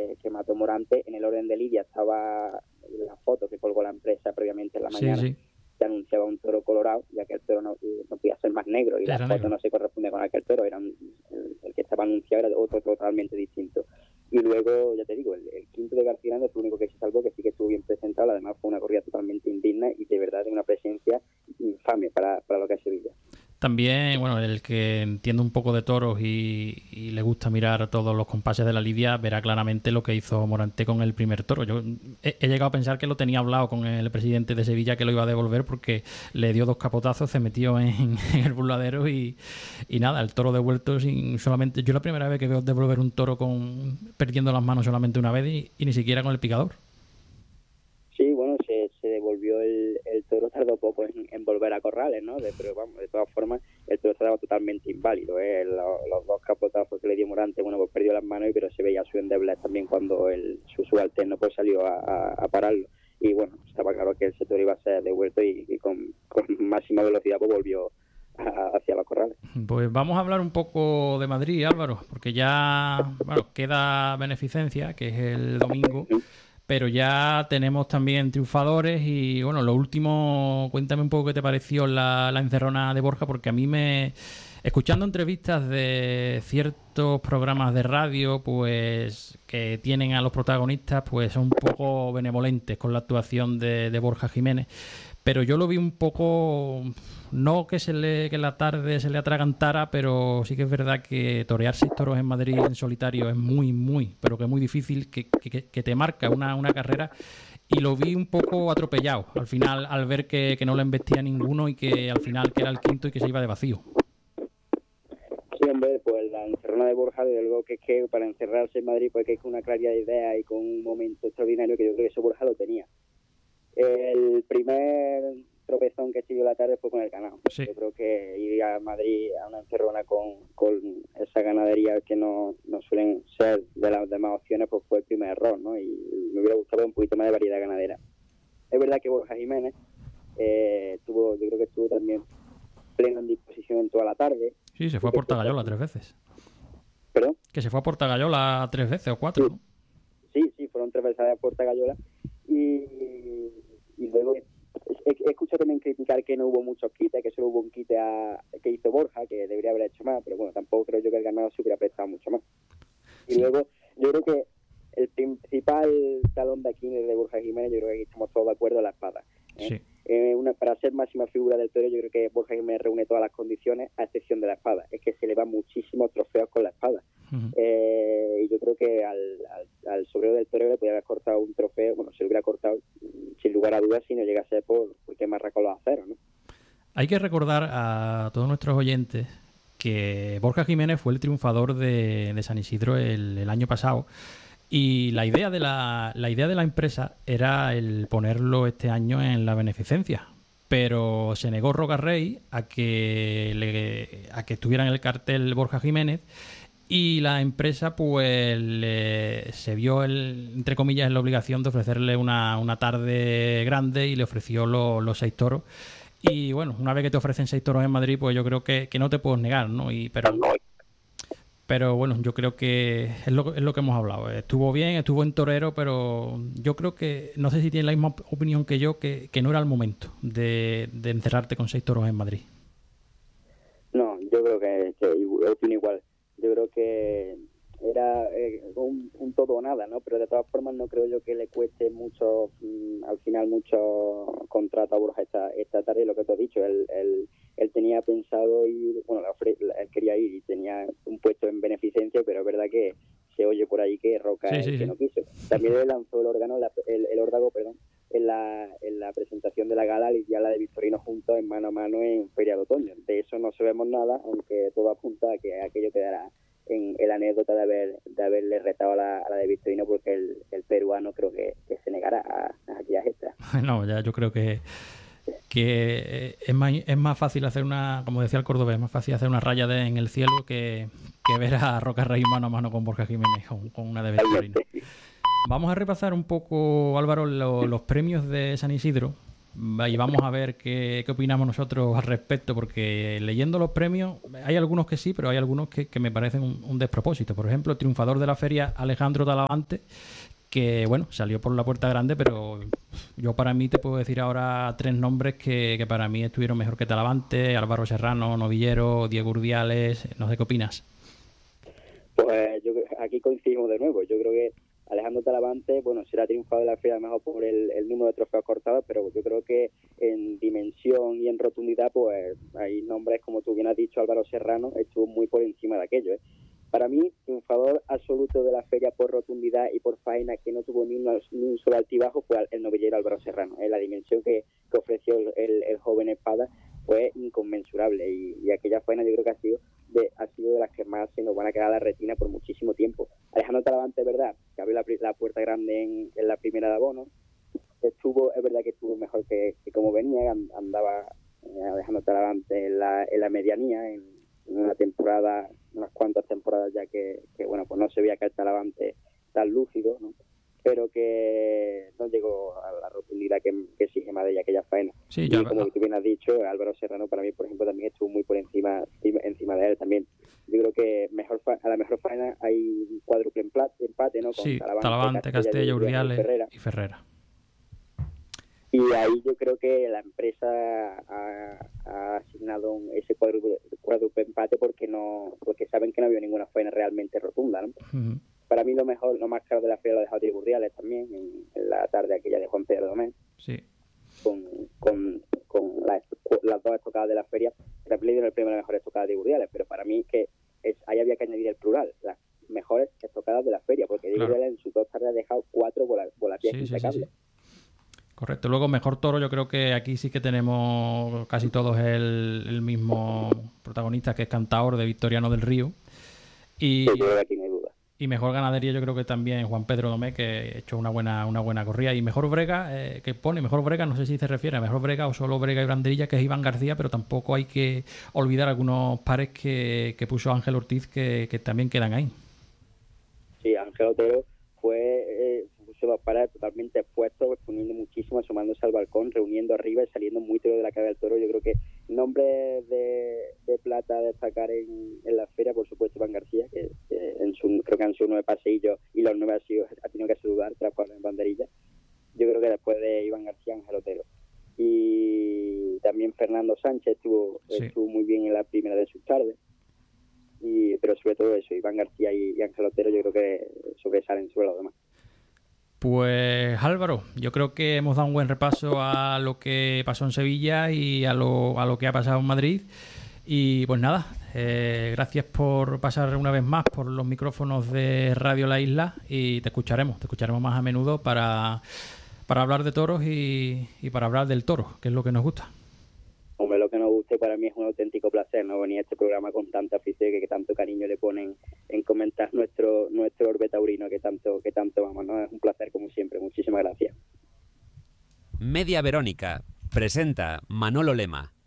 que mató Morante. En el orden de lidia estaba la foto que colgó la empresa previamente en la mañana. Sí. Se anunciaba un toro colorado, ya que el toro no podía ser más negro y la foto no se corresponde con aquel toro, el que estaba anunciado era otro totalmente distinto. Y luego, ya te digo, el quinto de García Hernández fue el único que se salvó, que sí que estuvo bien presentado. Además fue una corrida totalmente indigna y de verdad de una presencia infame para lo que es Sevilla. También, bueno, el que entiende un poco de toros y le gusta mirar todos los compases de la lidia, verá claramente lo que hizo Morante con el primer toro. Yo he llegado a pensar que lo tenía hablado con el presidente de Sevilla, que lo iba a devolver porque le dio 2 capotazos, se metió en el burladero y nada, el toro devuelto sin solamente... Yo la primera vez que veo devolver un toro perdiendo las manos solamente una vez y ni siquiera con el picador. Sí, bueno, se devolvió el toro, tardó poco en volver a corrales, ¿no? Pero vamos, de todas formas, el toro estaba totalmente inválido, los 2 capotazos que le dio Morante, bueno, pues perdió las manos, pero se veía su endeblez también cuando su subalterno pues salió a pararlo. Y bueno, estaba claro que ese toro iba a ser devuelto y con máxima velocidad pues volvió hacia los corrales. Pues vamos a hablar un poco de Madrid, Álvaro, porque ya, bueno, queda beneficencia, que es el domingo. Pero ya tenemos también triunfadores y, bueno, lo último, cuéntame un poco qué te pareció la encerrona de Borja, porque a mí escuchando entrevistas de ciertos programas de radio, pues, que tienen a los protagonistas, pues son un poco benevolentes con la actuación de Borja Jiménez. Pero yo lo vi un poco, no que la tarde se le atragantara, pero sí que es verdad que torear 6 toros en Madrid en solitario es muy, pero que muy difícil, que te marca una carrera, y lo vi un poco atropellado al final al ver que no le embestía ninguno y que al final que era el quinto y que se iba de vacío. Sí, hombre, pues la encerrona de Borja, desde luego que es que para encerrarse en Madrid pues que es con una claridad de idea y con un momento extraordinario que yo creo que eso Borja lo tenía. El primer tropezón que siguió la tarde fue con el ganado. Sí. Yo creo que ir a Madrid a una encerrona con esa ganadería que no suelen ser de las demás opciones, pues fue el primer error, ¿no? Y me hubiera gustado un poquito más de variedad ganadera. Es verdad que Borja Jiménez yo creo que estuvo también pleno en disposición en toda la tarde. Sí, se fue a Portagayola 3 veces. ¿Perdón? Que se fue a Portagayola 3 veces o 4, ¿no? Sí, fueron 3 veces a Portagayola. Y luego he escuchado también criticar que no hubo muchos quites, que solo hubo un quite que hizo Borja, que debería haber hecho más, pero bueno, tampoco creo yo que el ganado se hubiera prestado mucho más. Y sí. Luego, yo creo que el principal talón de Aquiles de Borja Jiménez, yo creo que aquí estamos todos de acuerdo, la espada. Sí. Para ser máxima figura del toro, yo creo que Borja Jiménez reúne todas las condiciones, a excepción de la espada. Es que se le van muchísimos trofeos con la espada. Uh-huh. Y yo creo que al sobrero del torero le podría haber cortado un trofeo, bueno, se lo hubiera cortado sin lugar a dudas si no llegase porque marca los aceros, ¿no? Hay que recordar a todos nuestros oyentes que Borja Jiménez fue el triunfador de San Isidro el año pasado. Y la idea de la empresa era el ponerlo este año en la beneficencia, pero se negó Rocarrey a que estuviera en el cartel Borja Jiménez, y la empresa pues se vio entre comillas en la obligación de ofrecerle una tarde grande y le ofreció los 6 toros. Y bueno, una vez que te ofrecen 6 toros en Madrid, pues yo creo que no te puedes negar, ¿no? Pero bueno, yo creo que es lo que hemos hablado. Estuvo bien, estuvo en torero, pero yo creo que, no sé si tienes la misma opinión que yo, que no era el momento de encerrarte con 6 toros en Madrid. No, yo creo que opino igual. Yo creo que era un todo o nada, ¿no? Pero de todas formas no creo yo que le cueste mucho, al final mucho contrato a Borja esta tarde, lo que te he dicho. Él tenía pensado ir, bueno, él quería ir y tenía un puesto en beneficencia, pero es verdad que se oye por ahí que Roca que no quiso. También le lanzó el órdago, en la presentación de la gala y ya la de Victorino juntos en mano a mano en Feria de Otoño. De eso no sabemos nada, aunque todo apunta a que aquello quedará en la anécdota de haberle retado a la de Victorino, porque el peruano creo que se negará a aquella gesta. No, ya yo creo que es más fácil hacer como decía el cordobés, es más fácil hacer una raya en el cielo que ver a Rocarrey mano a mano con Borja Jiménez con una de Victorino. Vamos a repasar un poco, Álvaro, los premios de San Isidro. y vamos a ver qué opinamos nosotros al respecto, porque leyendo los premios, hay algunos que sí, pero hay algunos que me parecen un despropósito. Por ejemplo, el triunfador de la feria, Alejandro Talavante, que bueno, salió por la puerta grande, pero yo para mí te puedo decir ahora 3 nombres que para mí estuvieron mejor que Talavante: Álvaro Serrano, Novillero, Diego Urdiales. No sé qué opinas. Pues aquí coincidimos de nuevo. Yo creo que Alejandro Talavante, bueno, será triunfador de la feria mejor por el número de trofeos cortados, pero yo creo que en dimensión y en rotundidad, pues hay nombres, como tú bien has dicho, Álvaro Serrano estuvo muy por encima de aquello, ¿eh? Para mí, triunfador absoluto de la feria por rotundidad y por faena, que no tuvo ni un solo altibajo, fue el novillero Álvaro Serrano. La dimensión que ofreció el joven espada fue inconmensurable, y aquella faena yo creo que ha sido de las que más se nos van a quedar a la retina por muchísimo tiempo. Alejandro Talavante, es verdad, que abrió la puerta grande en la primera de abono. Es verdad que estuvo mejor que como venía, andaba Alejandro Talavante en la medianía, en una temporada, unas cuantas temporadas ya que bueno, pues no se veía que el Talavante tan lúcido, ¿no? Pero que no llegó a la rotundidad que exige más de ella aquella faena. Sí, y como tú bien has dicho, Álvaro Serrano para mí, por ejemplo, también estuvo muy por encima de él también. Yo creo que a la mejor faena hay un cuádruple empate, ¿no? Con sí, Talavante, Castella, Urdiales y Ferrera. Y ahí yo creo que la empresa ha asignado ese cuádruple empate porque saben que no había ninguna faena realmente rotunda, ¿no? Uh-huh. Para mí lo más caro de la feria lo ha dejado Diego Urdiales también, en la tarde aquella de Juan Pedro Domén. Sí. Con las 2 estocadas de la feria. Le dieron el premio a las mejores estocadas de Urdiales, pero para mí ahí había que añadir el plural, las mejores estocadas de la feria, porque Diego Urdiales en sus 2 tardes ha dejado 4 volapiés impecables. Sí. Correcto. Luego, mejor toro, yo creo que aquí sí que tenemos casi todos el mismo protagonista, que es Cantaor, de Victoriano del Río. Y, sí, yo creo que aquí no hay duda. Y mejor ganadería yo creo que también Juan Pedro Domé, que ha hecho una buena corrida. Y mejor brega, que pone mejor brega, no sé si se refiere a mejor brega o solo brega y banderilla, que es Iván García, pero tampoco hay que olvidar algunos pares que puso Ángel Ortiz que también quedan ahí. Sí, Ángel Otero puso 2 pares totalmente expuestos, exponiendo muchísimo, asomándose al balcón, reuniendo arriba y saliendo muy toro de la cabeza del toro. Yo creo que nombres de plata a destacar en la feria, por supuesto, Iván García, que creo que han sido 9 paseillos y los 9 ha tenido que saludar tras Pablo en banderilla. Yo creo que después de Iván García, Ángel Otero. Y también Fernando Sánchez estuvo muy bien en la primera de sus tardes. Pero sobre todo eso, Iván García y Ángel Otero, yo creo que sobresalen sobre los demás. Pues Álvaro, yo creo que hemos dado un buen repaso a lo que pasó en Sevilla y a lo que ha pasado en Madrid. Y pues nada, gracias por pasar una vez más por los micrófonos de Radio La Isla, y te escucharemos más a menudo para hablar de toros y para hablar del toro, que es lo que nos gusta. Hombre, lo que nos gusta, para mí es un auténtico placer, ¿no? Venir a este programa con tanta afición que tanto cariño le ponen en comentar nuestro orbe taurino que tanto vamos, ¿no? Es un placer como siempre. Muchísimas gracias. Media Verónica presenta Manolo Lema.